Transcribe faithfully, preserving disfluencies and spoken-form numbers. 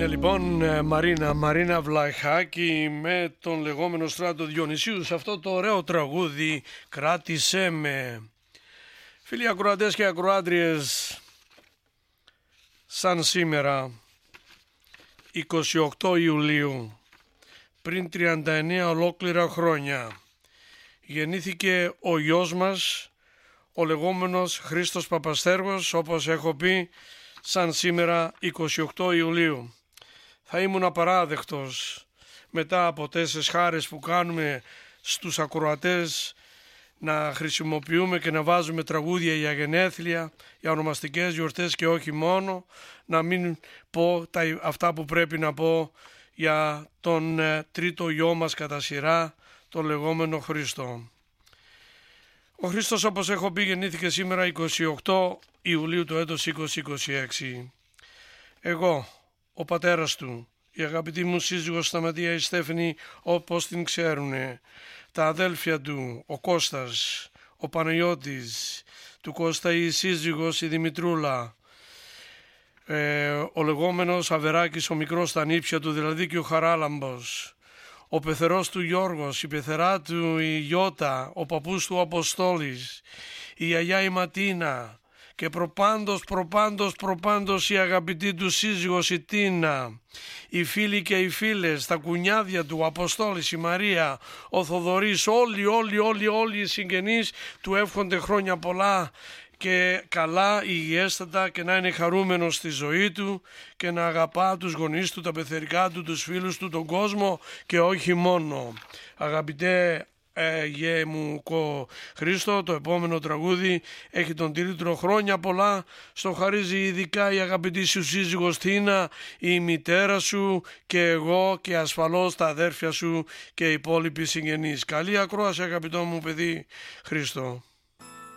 Είναι λοιπόν Μαρίνα, Μαρίνα Βλαχάκη με τον λεγόμενο Στράτο Διονυσίου σε αυτό το ωραίο τραγούδι «Κράτησέ με». Φίλοι ακροατές και ακροάτριες, σαν σήμερα είκοσι οκτώ Ιουλίου πριν τριάντα εννέα ολόκληρα χρόνια γεννήθηκε ο γιος μας, ο λεγόμενος Χρήστος Παπαστέργος, όπως έχω πει, σαν σήμερα είκοσι οκτώ Ιουλίου. Θα ήμουν απαράδεκτος μετά από τέσσερις χάρες που κάνουμε στους ακροατές να χρησιμοποιούμε και να βάζουμε τραγούδια για γενέθλια, για ονομαστικές γιορτές και όχι μόνο, να μην πω τα, αυτά που πρέπει να πω για τον ε, τρίτο γιο μας κατά σειρά, τον λεγόμενο Χρήστο. Ο Χρήστος, όπως έχω πει, γεννήθηκε σήμερα είκοσι οκτώ Ιουλίου του έτος είκοσι είκοσι έξι. Εγώ, ο πατέρας του, η αγαπητή μου σύζυγος Σταματία η Στέφανη, όπως την ξέρουνε, τα αδέλφια του, ο Κώστας, ο Παναγιώτης, του Κώστα η σύζυγος η Δημητρούλα, ε, ο λεγόμενος Αβεράκης, ο μικρός στα νύψια του, δηλαδή και ο Χαράλαμπος, ο πεθερός του Γιώργος, η πεθερά του η Γιώτα, ο παππούς του Αποστόλης, η γιαγιά η Ματίνα και προπάντως, προπάντως, προπάντως η αγαπητή του σύζυγος η Τίνα, οι φίλοι και οι φίλες, τα κουνιάδια του, ο Αποστόλης, η Μαρία, ο Θοδωρής, όλοι, όλοι, όλοι, όλοι οι συγγενείς του εύχονται χρόνια πολλά και καλά, υγιέστατα και να είναι χαρούμενος στη ζωή του και να αγαπά τους γονείς του, τα πεθερικά του, τους φίλους του, τον κόσμο και όχι μόνο. Αγαπητέ ε, γε μου κο Χρήστο, το επόμενο τραγούδι έχει τον τίτλο «Χρόνια πολλά». Στο χαρίζει ειδικά η αγαπητή σου σύζυγος Τίνα, η μητέρα σου και εγώ και ασφαλώς τα αδέρφια σου και οι υπόλοιποι συγγενείς. Καλή ακρόαση αγαπητό μου παιδί Χρήστο.